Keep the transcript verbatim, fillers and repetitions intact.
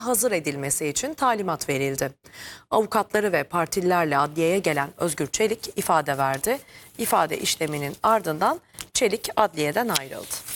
hazır edilmesi için talimat verildi. Avukatları ve partililerle adliyeye gelen Özgür Çelik ifade verdi. İfade işleminin ardından Çelik adliyeden ayrıldı.